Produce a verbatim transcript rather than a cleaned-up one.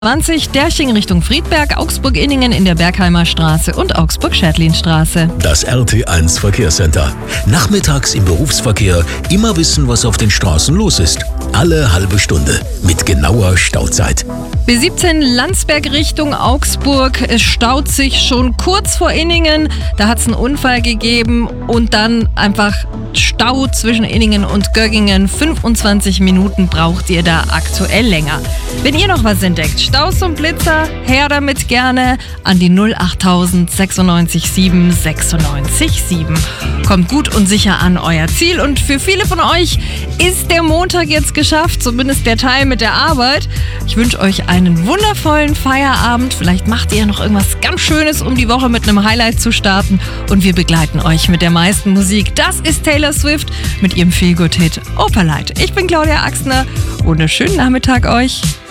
zwanzig Derching Richtung Friedberg, Augsburg-Inningen in der Bergheimer Straße und Augsburg-Schädlinstraße. Das R T eins Verkehrscenter. Nachmittags im Berufsverkehr immer wissen, was auf den Straßen los ist. Alle halbe Stunde mit genauer Stauzeit. B siebzehn Landsberg Richtung Augsburg. Es staut sich schon kurz vor Inningen. Da hat es einen Unfall gegeben und dann einfach Stau zwischen Inningen und Göggingen. fünfundzwanzig Minuten braucht ihr da aktuell länger. Wenn ihr noch was entdeckt, Staus und Blitzer, her damit gerne an die null achttausend sechsundneunzig sieben sechsundneunzig sieben. Kommt gut und sicher an euer Ziel und für viele von euch ist der Montag jetzt geschafft, zumindest der Teil mit der Arbeit. Ich wünsche euch einen wundervollen Feierabend. Vielleicht macht ihr ja noch irgendwas ganz Schönes, um die Woche mit einem Highlight zu starten und wir begleiten euch mit der meisten Musik. Das ist Taylor Swift mit ihrem Feelgood-Hit Opalite. Ich bin Claudia Axner. Wunderschönen Nachmittag euch.